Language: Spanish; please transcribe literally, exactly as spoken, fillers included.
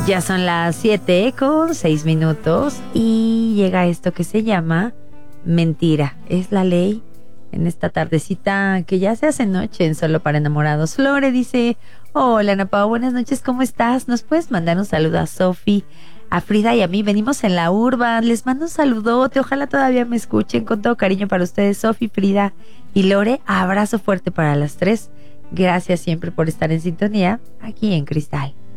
Ya son las siete con seis minutos y llega esto que se llama Mentira. Es la ley en esta tardecita que ya se hace noche en Solo para Enamorados. Lore dice: hola Ana Pao, buenas noches, ¿cómo estás? ¿Nos puedes mandar un saludo a Sofi, a Frida y a mí? Venimos en la urba, les mando un saludote, ojalá todavía me escuchen. Con todo cariño para ustedes, Sofi, Frida y Lore. Abrazo fuerte para las tres. Gracias siempre por estar en sintonía aquí en Cristal.